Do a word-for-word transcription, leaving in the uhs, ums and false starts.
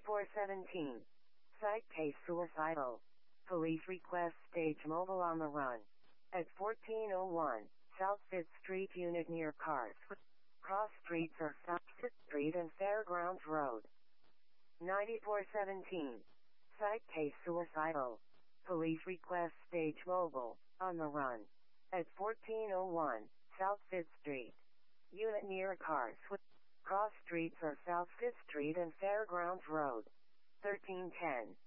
ninety-four seventeen. Site case suicidal. Police request stage mobile on the run. At fourteen oh one, South fifth Street unit near Cars. Cross streets are South fifth Street and Fairgrounds Road. ninety-four seventeen. Site case suicidal. Police request stage mobile, on the run. At fourteen oh one, South fifth Street. Unit near Cars. Cross streets are South fifth Street and Fairgrounds Road. thirteen ten.